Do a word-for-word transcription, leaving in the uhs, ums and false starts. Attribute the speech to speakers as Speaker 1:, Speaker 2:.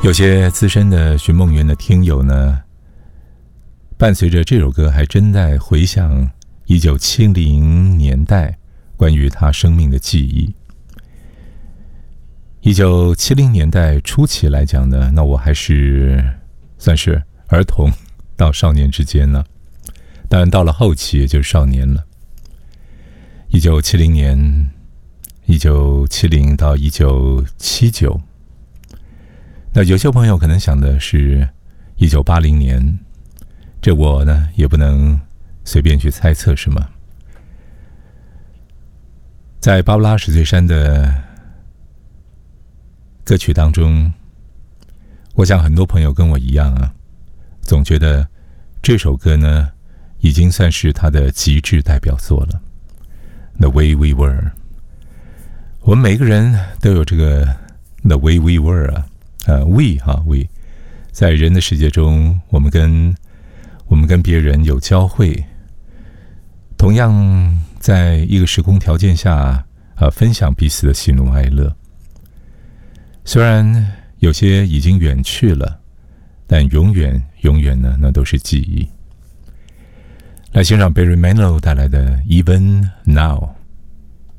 Speaker 1: 有些资深的寻梦园的听友呢，伴随着这首歌还真在回想一九七零年代关于他生命的记忆。一九七零年代初期来讲呢，那我还是算是儿童到少年之间呢，当然到了后期也就是少年了。一九七零年，一九七零到一九七九。那有些朋友可能想的是一九八零年，这我呢也不能随便去猜测什么。在芭芭拉史翠珊的歌曲当中，我想很多朋友跟我一样啊，总觉得这首歌呢已经算是他的极致代表作了。 The Way We Were， 我们每个人都有这个 The Way We Were 啊，呃 We 哈 We， 在人的世界中，我们跟我们跟别人有交汇，同样在一个时空条件下，呃，分享彼此的喜怒哀乐。虽然有些已经远去了，但永远永远呢，那都是记忆。来欣赏 Barry Manilow 带来的 Even Now。